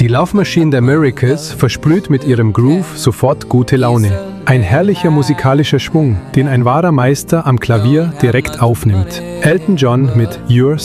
Die Laufmaschine der Miracles versprüht mit ihrem Groove sofort gute Laune. Ein herrlicher musikalischer Schwung, den ein wahrer Meister am Klavier direkt aufnimmt. Elton John mit You're